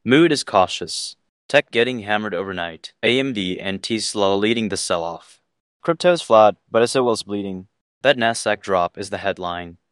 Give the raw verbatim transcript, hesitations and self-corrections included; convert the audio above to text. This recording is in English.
Mood is cautious. Tech getting hammered overnight. A M D and Tesla leading the sell-off. Crypto's flat, but S O L's bleeding. That Nasdaq drop is the headline.